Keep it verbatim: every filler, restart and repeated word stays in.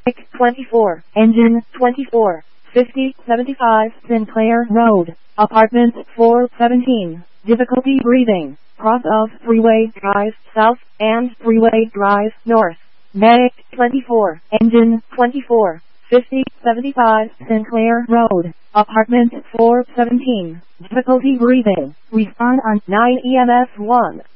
twenty-four, engine twenty-four, fifty seventy-five Sinclair Road, apartment four seventeen, difficulty breathing, cross of Freeway Drive South and Freeway Drive North. Medic twenty-four, engine twenty-four, fifty seventy-five Sinclair Road, apartment four seventeen, difficulty breathing, respond on nine E M S one.